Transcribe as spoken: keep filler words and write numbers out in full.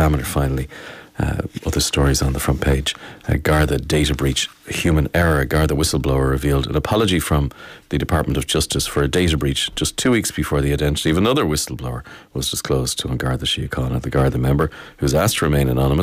Examiner, finally. Uh, other stories on the front page. Uh, Garda data breach, human error. Garda whistleblower revealed an apology from the Department of Justice for a data breach just two weeks before the identity of another whistleblower was disclosed to an Garda Síochána, the Garda member, who's asked to remain anonymous.